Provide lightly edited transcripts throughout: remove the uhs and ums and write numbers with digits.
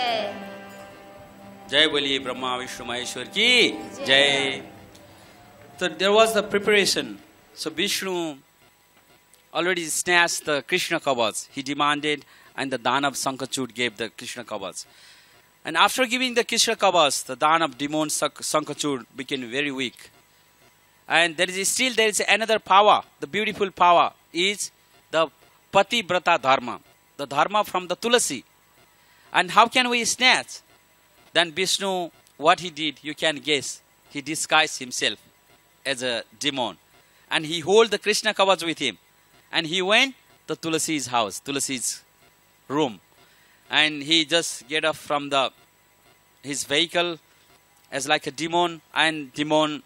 Jai Boli Brahma Vishnu Maheshwar ki Jai. So there was the preparation. So Vishnu already snatched the Krishna Kavach. He demanded, and the Danav Sankachud gave the Krishna Kavach. And after giving the Krishna Kavach, the Danav demon Sankachud became very weak. And there is another power. The beautiful power is the Pativrata Dharma, the Dharma from the Tulasi. And how can we snatch? Then Vishnu, what he did, you can guess. He disguised himself as a demon. And he held the Krishna Kavach with him. And he went to Tulasi's house, Tulasi's room. And he just get up from his vehicle as like a demon. And demon,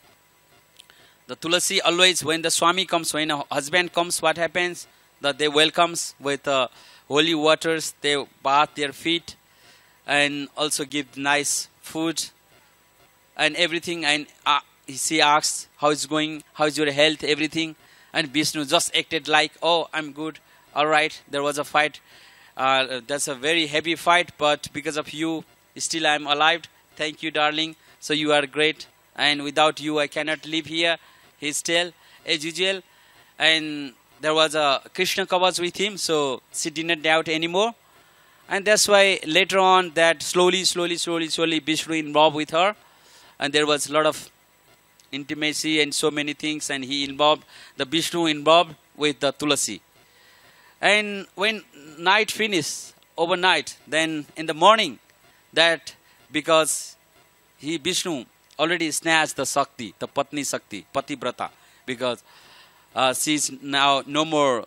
the Tulasi always, when the Swami comes, when a husband comes, what happens? That they welcomes with holy waters, they bath their feet and also give nice food and everything. And she asks, how is going, how is your health, everything. And Vishnu just acted like, oh, I'm good, all right, there was a fight. That's a very heavy fight, but because of you, still I'm alive. Thank you, darling. So you are great. And without you, I cannot live here. He's still, as usual. And there was a Krishna Kavach with him, so she didn't doubt anymore. And that's why later on that slowly, Vishnu involved with her. And there was a lot of intimacy and so many things. And the Vishnu involved with the Tulasi. And when night finished, overnight, then in the morning, that because Vishnu already snatched the Sakti, the Patni Sakti, Pativrata, because she's now no more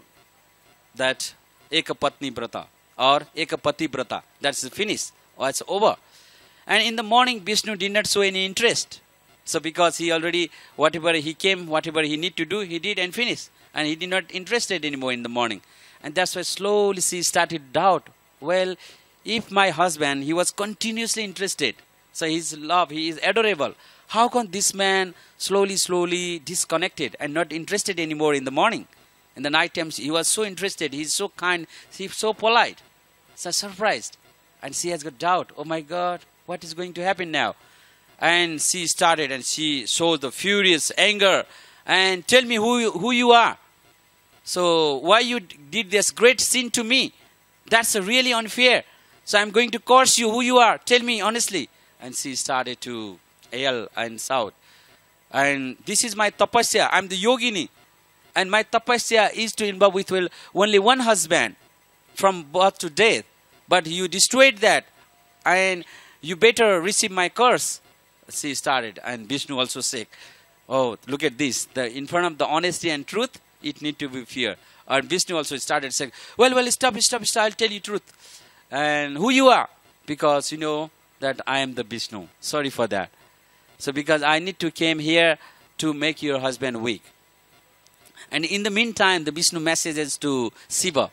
that Ekapatni Vrata or Ekapati Vrata. That's finished, or it's over. And in the morning, Vishnu did not show any interest. So because he already, whatever he came, whatever he need to do, he did and finished. And he did not interested anymore in the morning. And that's why slowly she started doubt. Well, if my husband, he was continuously interested. So his love, he is adorable. How come this man slowly disconnected and not interested anymore in the morning? In the night times, he was so interested. He's so kind. He's so polite. So surprised. And she has got doubt. Oh my God, what is going to happen now? And she started and she showed the furious anger. And tell me who you are. So why you did this great sin to me? That's really unfair. So I'm going to curse you, who you are. Tell me honestly. And she started to yell and shout. And this is my tapasya. I'm the yogini. And my tapasya is to involve with only one husband from birth to death. But you destroyed that. And you better receive my curse. She started. And Vishnu also said, oh, look at this. In front of the honesty and truth, it need to be fear. And Vishnu also started saying, well, stop. I'll tell you truth. And who you are? Because you know that I am the Vishnu. Sorry for that. So because I need to came here to make your husband weak. And in the meantime, the Vishnu messages to Shiva.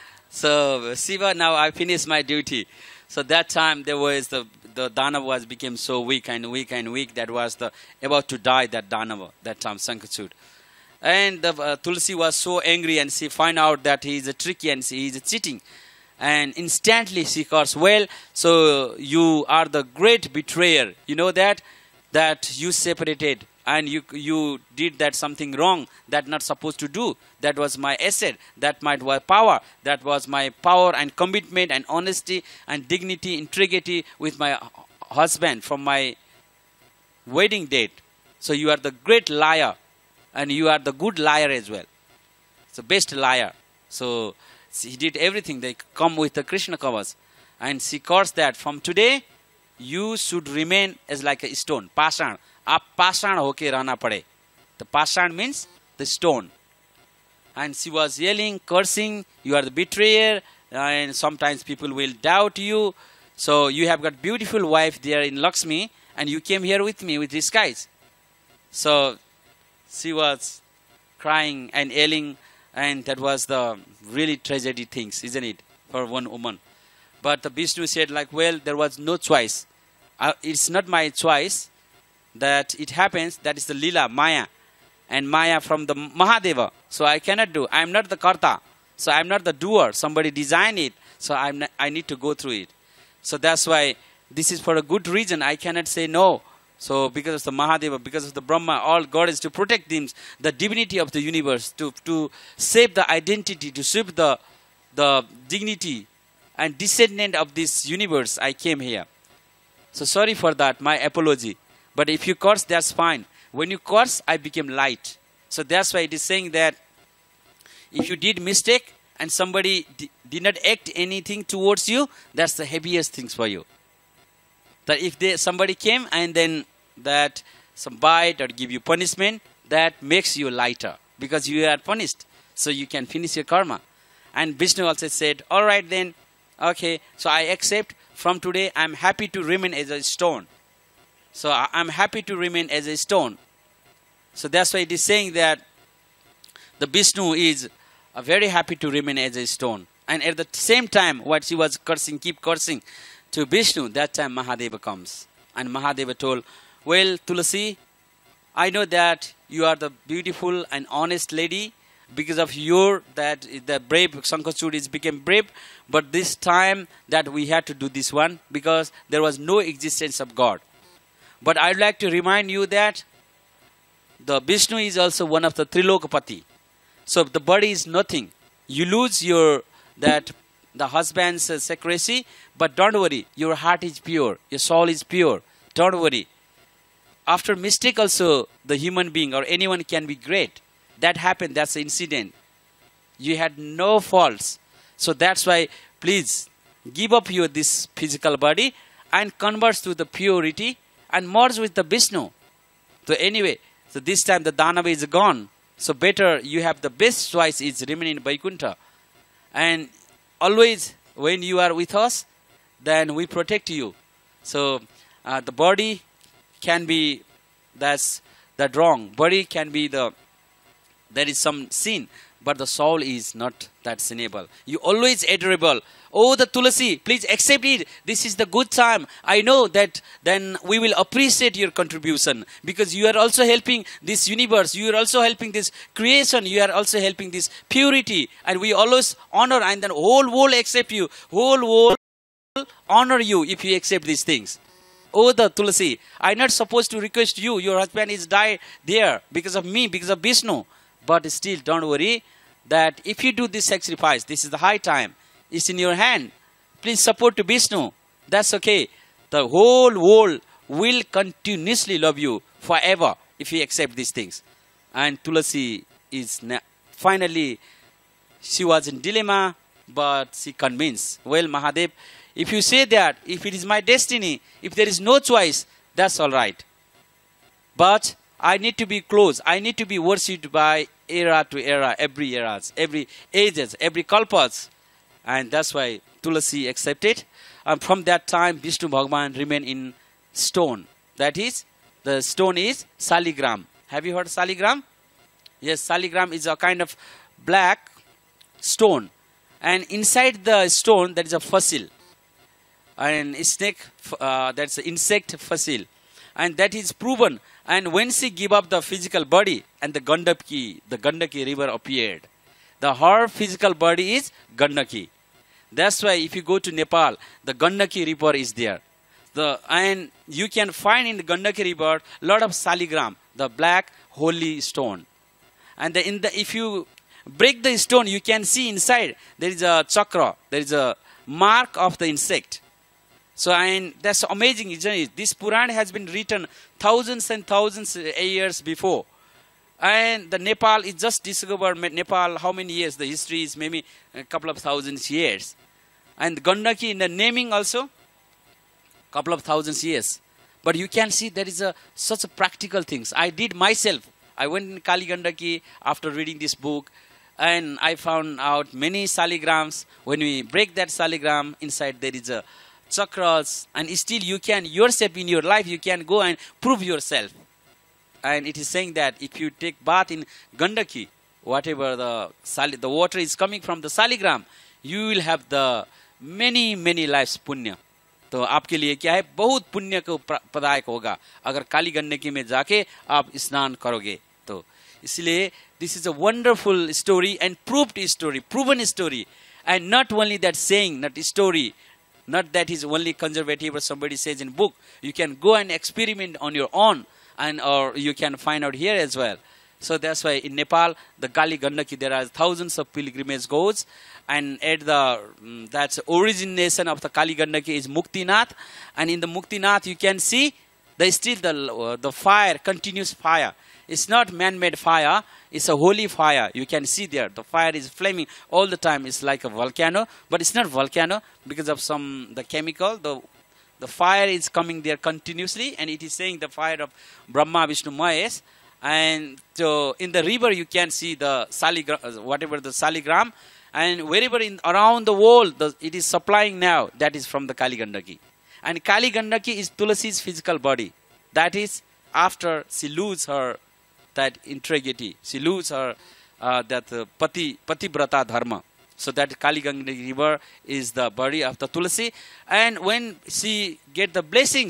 So Shiva, now I finished my duty. So that time there was the Danava became so weak. That was about to die, that Danava, that time, Sankachud. And the Tulsi was so angry and she find out that he is tricky and he is cheating. And instantly she cursed, well, so you are the great betrayer. You know that you separated and you did that something wrong that not supposed to do. That was my asset. That might was power. That was my power and commitment and honesty and dignity, integrity with my husband from my wedding date. So you are the great liar. And you are the good liar as well. So best liar. So he did everything. They come with the Krishna Kavach. And she cursed that from today, you should remain as like a stone. Pashan. Aap pashan hoke rehna pade. The pashan means the stone. And she was yelling, cursing, you are the betrayer. And sometimes people will doubt you. So you have got beautiful wife there in Lakshmi. And you came here with me with disguise. So she was crying and yelling, and that was the really tragedy things, isn't it, for one woman. But the Vishnu said like, well, there was no choice. It's not my choice that it happens. That is the Leela, Maya. And Maya from the Mahadeva. So I cannot do. I am not the Karta. So I am not the doer. Somebody designed it. So I need to go through it. So that's why this is for a good reason. I cannot say no. So because of the Mahadeva, because of the Brahma, all God is to protect them, the divinity of the universe, to save the identity, to save the dignity and descendant of this universe. I came here. So sorry for that, my apology. But if you curse, that's fine. When you curse, I became light. So that's why it is saying that if you did mistake and somebody did not act anything towards you, that's the heaviest things for you. That if somebody came and then that some bite or give you punishment, that makes you lighter because you are punished. So you can finish your karma. And Vishnu also said, all right then, okay, so I accept. From today, I'm happy to remain as a stone. So I'm happy to remain as a stone. So that's why it is saying that the Vishnu is very happy to remain as a stone. And at the same time, what she was cursing, keep cursing to Vishnu, that time Mahadeva comes. And Mahadeva told, well, Tulasi, I know that you are the beautiful and honest lady. Because of the brave Shankachud is became brave. But this time that we had to do this one because there was no existence of God. But I'd like to remind you that the Vishnu is also one of the Trilokapati. So the body is nothing. You lose the husband's secrecy, but don't worry, your heart is pure, your soul is pure. Don't worry. After mistake also, the human being or anyone can be great. That happened, that's the incident. You had no faults. So that's why, please, give up this physical body and converse to the purity and merge with the Vishnu. So anyway, so this time the Danava is gone. So better you have the best choice is remain in Vaikuntha. And always when you are with us, then we protect you. So the body can be, that's that wrong. Body can be there is some sin, but the soul is not that sinnable. You always adorable. Oh, the Tulasi, please accept it. This is the good time. I know that then we will appreciate your contribution because you are also helping this universe. You are also helping this creation. You are also helping this purity. And we always honor and then whole world accept you. Whole world honor you if you accept these things. Oh, the Tulasi, I'm not supposed to request you. Your husband is died there because of me, because of Vishnu. But still, don't worry that if you do this sacrifice, this is the high time. It's in your hand. Please support to Vishnu. That's okay. The whole world will continuously love you forever if you accept these things. And Tulasi is finally, she was in dilemma, but she convinced. Well, Mahadev, if you say that, if it is my destiny, if there is no choice, that's all right. But I need to be close. I need to be worshipped by era to era, every eras, every ages, every kalpas. And that's why Tulasi accepted. And from that time, Vishnu Bhagavan remained in stone. That is, the stone is Saligram. Have you heard Saligram? Yes, Saligram is a kind of black stone. And inside the stone, there is a fossil. And snake, that's an insect fossil. And that is proven. And when she gave up the physical body and the Gandaki river appeared. Her physical body is Gandaki. That's why if you go to Nepal, the Gandaki river is there. And you can find in the Gandaki river a lot of Saligram, the black holy stone. And if you break the stone, you can see inside there is a chakra, there is a mark of the insect. So, and that's amazing, isn't it? This Purana has been written thousands and thousands of years before. And the Nepal is just discovered. Nepal, how many years? The history is maybe a couple of thousands years. And Gandaki in the naming also, couple of thousands years. But you can see there is such a practical things. I did myself. I went in Kali Gandaki after reading this book. And I found out many saligrams. When we break that saligram, inside there is a chakras, and still you can yourself in your life, you can go and prove yourself. And it is saying that if you take bath in Gandaki, whatever the water is coming from the saligram, you will have the many lives punya. तो आपके लिए क्या है, बहुत पुण्य को प्रदायक होगा अगर काली गंडकी में जाके आप स्नान करोगे तो. इसलिए this is a wonderful story and proven story, and not only that saying, not story. Not that is only conservative or somebody says in book. You can go and experiment on your own, and or you can find out here as well. So that's why in Nepal, the Kali Gandaki, there are thousands of pilgrimage goes, and at the that's origination of the Kali Gandaki is Muktinath, and in the Muktinath you can see the fire, continuous fire. It's not man-made fire, it's a holy fire. You can see there, the fire is flaming all the time. It's like a volcano, but it's not volcano because of the chemical. The fire is coming there continuously, and it is saying the fire of Brahma, Vishnu, Mahesh. And so in the river you can see the saligram, and wherever around the world it is supplying now, that is from the Kali Gandaki. And Kali Gandaki is Tulasi's physical body. That is after she loses her that integrity, she loses her Pativrata dharma. So that Kali Gandaki river is the body of the Tulasi, and when she get the blessings